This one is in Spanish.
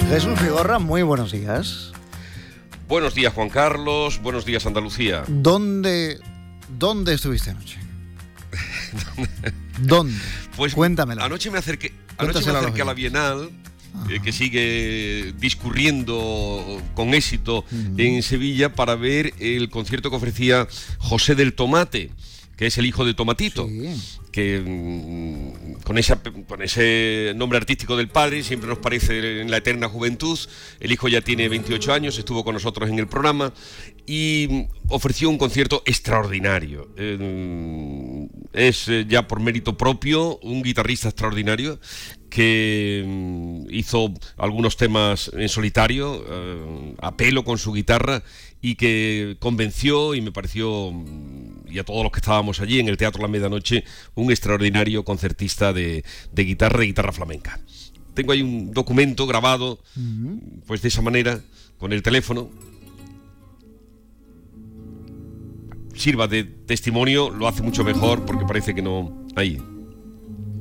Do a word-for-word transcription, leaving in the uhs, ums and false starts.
Jesús Vigorra, muy buenos días. Buenos días, Juan Carlos. Buenos días, Andalucía. ¿Dónde, dónde estuviste anoche? ¿Dónde? Pues cuéntamelo. Anoche me acerqué, anoche me acerqué a la Bienal, eh, que sigue discurriendo con éxito uh-huh. en Sevilla, para ver el concierto que ofrecía José del Tomate, que es el hijo de Tomatito, sí. que mmm, con, esa, con ese nombre artístico del padre siempre nos parece en la eterna juventud. El hijo ya tiene veintiocho años, estuvo con nosotros en el programa y ofreció un concierto extraordinario. Eh, es eh, ya por mérito propio un guitarrista extraordinario que mm, hizo algunos temas en solitario, eh, a pelo con su guitarra, y que convenció, y me pareció, y a todos los que estábamos allí en el Teatro La Medianoche, un extraordinario concertista de, de guitarra, de guitarra flamenca. Tengo ahí un documento grabado, uh-huh. pues de esa manera, con el teléfono. Sirva de testimonio, lo hace mucho mejor porque parece que no... Ahí.